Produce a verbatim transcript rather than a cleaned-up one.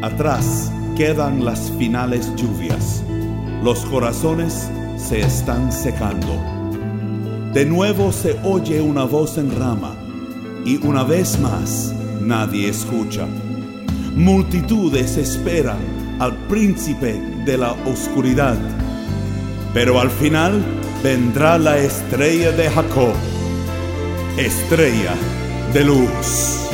Atrás quedan las finales lluvias. Los corazones se están secando. De nuevo se oye una voz en rama, y una vez más nadie escucha. Multitudes esperan al príncipe de la oscuridad, pero al final vendrá la estrella de Jacob, estrella de luz.